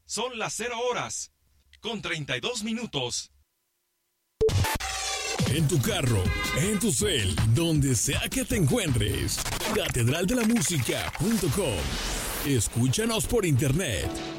Son las 0 horas, con 32 minutos. En tu carro, en tu cel, donde sea que te encuentres. Catedraldelamusica.com. Escúchanos por internet